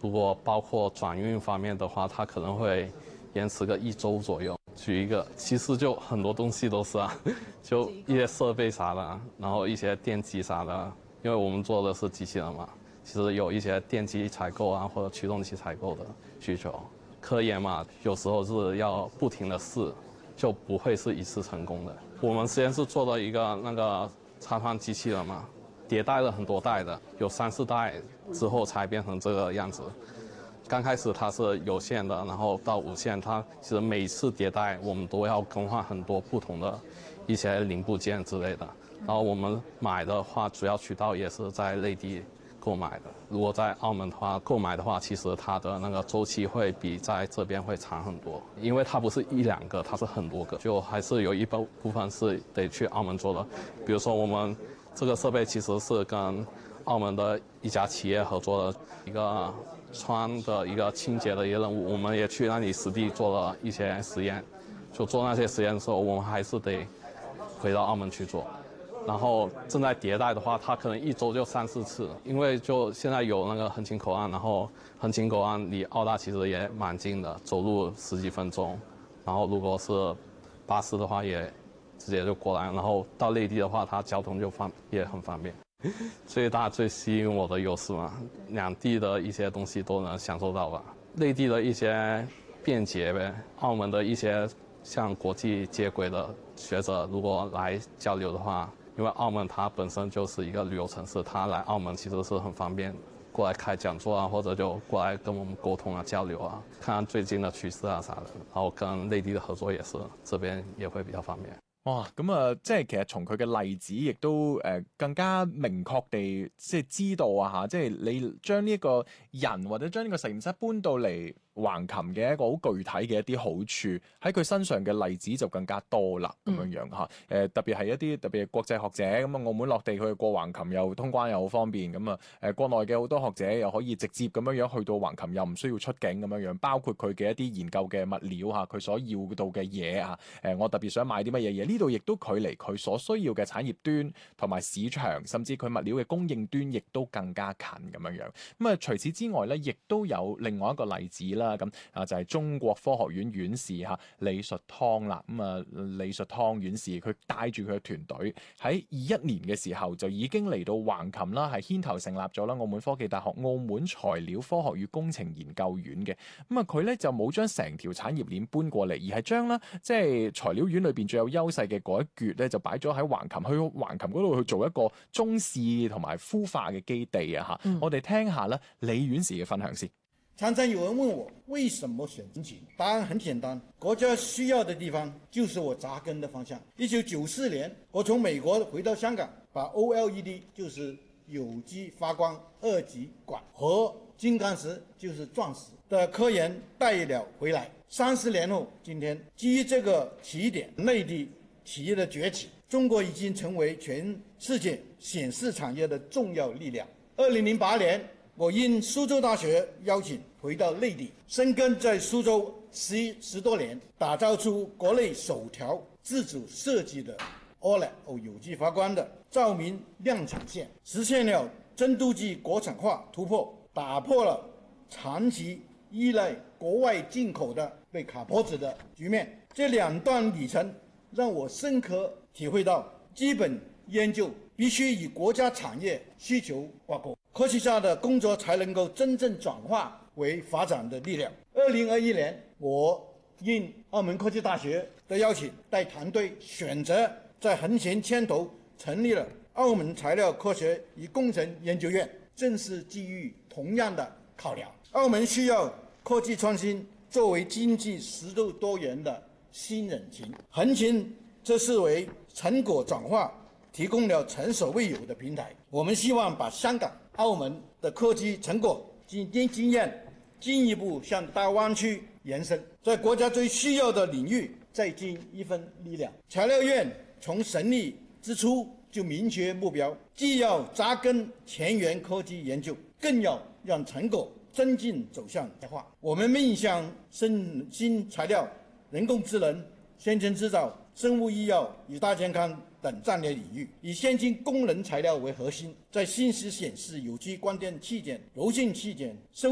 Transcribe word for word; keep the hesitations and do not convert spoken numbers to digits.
如果包括转运方面的话，它可能会延迟个一周左右。举一个，其实就很多东西都是啊，就一些设备啥的，然后一些电机啥的，因为我们做的是机器人嘛，其实有一些电机采购啊或者驱动器采购的需求。科研嘛，有时候是要不停的试，就不会是一次成功的。我们实验室做了一个那个插穿机器人嘛，迭代了很多代的，有三四代之后才变成这个样子。刚开始它是有线的，然后到无线，它其实每次迭代我们都要更换很多不同的一些零部件之类的。然后我们买的话，主要渠道也是在内地购买的。如果在澳门的话购买的话，其实它的那个周期会比在这边会长很多，因为它不是一两个，它是很多个，就还是有一部部分是得去澳门做的。比如说我们这个设备其实是跟澳门的一家企业合作的一个川的一个清洁的一个任务，我们也去那里实地做了一些实验。就做那些实验的时候，我们还是得回到澳门去做。然后正在迭代的话，它可能一周就三四次，因为就现在有那个横琴口岸，然后横琴口岸离澳大其实也蛮近的，走路十几分钟。然后如果是巴士的话，也直接就过来。然后到内地的话，它交通就方也很方便。最大最吸引我的优势嘛，两地的一些东西都能享受到吧。内地的一些便捷呗，澳门的一些像国际接轨的学者，如果来交流的话，因为澳门它本身就是一个旅游城市，他来澳门其实是很方便，过来开讲座啊，或者就过来跟我们沟通啊、交流啊，看看最近的趋势啊啥的。然後跟內地的合作也是，這邊也會比較方便。 哇，咁啊，即係其實從佢嘅例子，亦都誒、呃、更加明確地即係知道啊嚇，即係你將呢一個人或者將呢個實驗室搬到嚟橫琴嘅一個好具體嘅一啲好處，喺佢身上嘅例子就更加多啦，咁樣樣嚇。誒特別係一啲特別係國際學者咁啊，澳門落地佢過橫琴又通關又好方便，咁啊誒國內嘅好多學者又可以直接咁樣樣去到橫琴，又唔需要出境咁樣樣。包括佢嘅一啲研究嘅物料嚇，佢所要到嘅嘢嚇，誒我特別想買啲乜嘢嘢，呢度亦都距離佢所需要嘅產業端同埋市場，甚至佢物料嘅供應端，亦都更加近咁樣樣。咁啊除此之外咧，亦都有另外一個例子啦。咁啊就係、是、中國科學院院士嚇李術湯啦，咁啊李術湯院士佢帶住佢嘅團隊喺二一年嘅時候就已經嚟到橫琴啦，係牽頭成立咗啦澳門科技大學澳門材料科學與工程研究院嘅。咁啊佢咧就冇將成條產業鏈搬過嚟，而係將啦即係材料院裏邊最有優勢嘅嗰一橛咧就擺咗喺橫琴，去橫琴嗰度去做一個中試同埋孵化嘅基地啊嚇、嗯。我哋聽下啦李院士嘅分享先。 常常有人問我為什麼選橫琴，答案很簡單，國家需要的地方就是我扎根的方向。一九九四年，我從美國回到香港，把 O L E D 就是有機發光二極管和金剛石就是鑽石的科研帶了回來。三十年後，今天基於這個起點，內地企業的崛起，中國已經成為全世界顯示產業的重要力量。二零零八年，我因蘇州大學邀請回到內地，深耕在蘇州十十多年，打造出國內首條自主設計的 O L E D 有機發光的照明量產線，實現了深度計國產化突破，打破了長期依賴國外進口的被卡脖子的局面。這兩段里程讓我深刻體會到，基本研究必須與國家產業需求掛鈎，科學家的工作才能夠真正轉化為發展的力量。二零二一年，我應澳門科技大學的邀請，帶團隊選擇在橫琴牽頭成立了澳門材料科學與工程研究院，正是基於同樣的考量。澳門需要科技創新作為經濟適度多元的新引擎，橫琴這是為成果轉化提供了前所未有的平台。我們希望把香港、澳門的科技成果經經驗進一步向大灣區延伸，在國家最需要的領域再盡一份力量。材料院從成立之初就明確目標，既要扎根前沿科技研究，更要讓成果真正走向現代化。我們面向生新材料、人工智能、先進製造、生物醫藥與大健康等戰略領域，以先進功能材料為核心，在信息顯示、有機光電器件、柔性器件、生